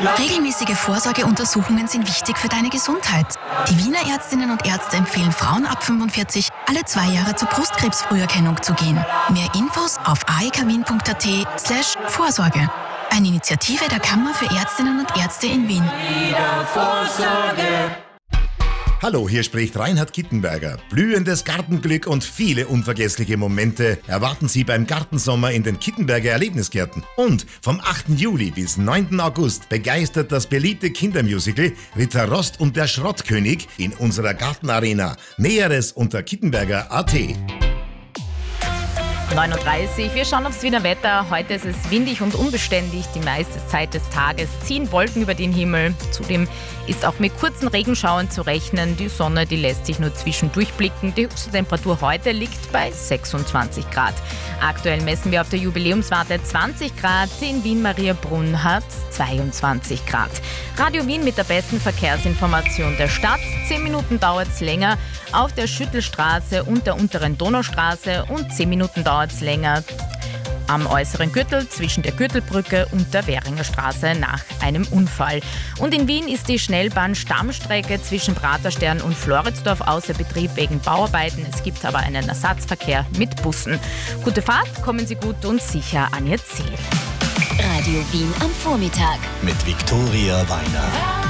Regelmäßige Vorsorgeuntersuchungen sind wichtig für deine Gesundheit. Die Wiener Ärztinnen und Ärzte empfehlen Frauen ab 45 alle 2 Jahre zur Brustkrebsfrüherkennung zu gehen. Mehr Infos auf aekwien.at/Vorsorge. Eine Initiative der Kammer für Ärztinnen und Ärzte in Wien. Hallo, hier spricht Reinhard Kittenberger. Blühendes Gartenglück und viele unvergessliche Momente erwarten Sie beim Gartensommer in den Kittenberger Erlebnisgärten. Und vom 8. Juli bis 9. August begeistert das beliebte Kindermusical Ritter Rost und der Schrottkönig in unserer Gartenarena. Näheres unter kittenberger.at. 39. Wir schauen aufs Wiener Wetter. Heute ist es windig und unbeständig. Die meiste Zeit des Tages ziehen Wolken über den Himmel. Zudem ist auch mit kurzen Regenschauern zu rechnen. Die Sonne, die lässt sich nur zwischendurch blicken. Die höchste Temperatur heute liegt bei 26 Grad. Aktuell messen wir auf der Jubiläumswarte 20 Grad. In Wien-Mariabrunn hat 22 Grad. Radio Wien mit der besten Verkehrsinformation der Stadt. 10 Minuten dauert es länger auf der Schüttelstraße und der unteren Donaustraße und 10 Minuten dauert es länger am äußeren Gürtel zwischen der Gürtelbrücke und der Währinger Straße nach einem Unfall. Und in Wien ist die Schnellbahn-Stammstrecke zwischen Praterstern und Floridsdorf außer Betrieb wegen Bauarbeiten. Es gibt aber einen Ersatzverkehr mit Bussen. Gute Fahrt, kommen Sie gut und sicher an Ihr Ziel. Radio Wien am Vormittag mit Viktoria Weiner.